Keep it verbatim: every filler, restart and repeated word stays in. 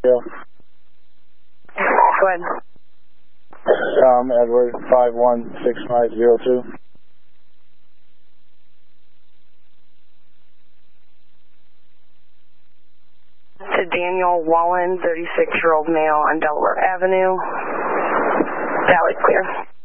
Yeah. Go ahead. Tom Edward, five one six five zero two. To Daniel Wallen, thirty-six-year-old male on Delaware Avenue. Valley clear.